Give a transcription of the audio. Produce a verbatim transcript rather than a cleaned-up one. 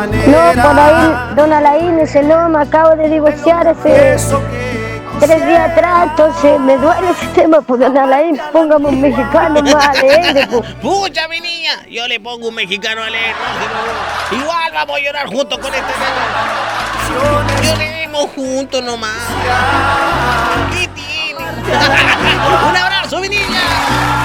No, por ahí, don Alain, ese no, me acabo de divorciar hace tres días atrás, entonces me duele ese tema, pues don Alain, póngame un mexicano más alegre, pues. Pucha, mi niña, yo le pongo un mexicano alegre. ¿No? Igual vamos a llorar juntos con este tema. Lloremos juntos nomás. ¿Qué tiene? Un abrazo, mi niña.